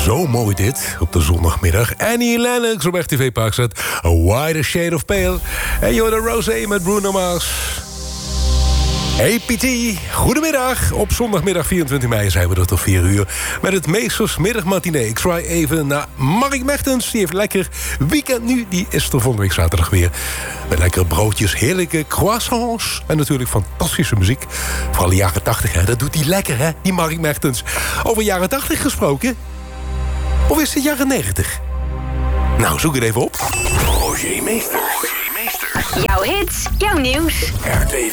Zo mooi dit, op de zondagmiddag. Annie Lennox op RTV Parkstad. A Wider Shade of Pale. En Jordan Rosé met Bruno Mars. Hey PT, goedemiddag. Op zondagmiddag 24 mei zijn we er tot 4 uur... met het Meestersmiddagmatinee. Ik zwaai even naar Mark Mertens. Die heeft lekker weekend nu. Die is er volgende week zaterdag weer. Met lekkere broodjes, heerlijke croissants... en natuurlijk fantastische muziek. Vooral de jaren 80, hè. Dat doet hij lekker, hè, die Mark Mertens. Over jaren 80 gesproken. Of is het jaren 90? Nou, zoek het even op. Roger Meester. Jouw hits, jouw nieuws. RTV.